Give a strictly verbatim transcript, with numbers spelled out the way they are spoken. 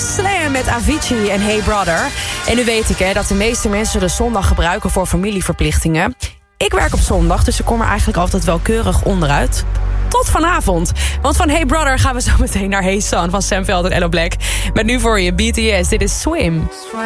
Slam met Avicii en Hey Brother. En nu weet ik hè, dat de meeste mensen de zondag gebruiken voor familieverplichtingen. Ik werk op zondag, dus ik kom er eigenlijk altijd wel keurig onderuit. Tot vanavond. Want van Hey Brother gaan we zo meteen naar Hey Son van Sam Veld en Ello Black. Met nu voor je B T S, dit is Swim.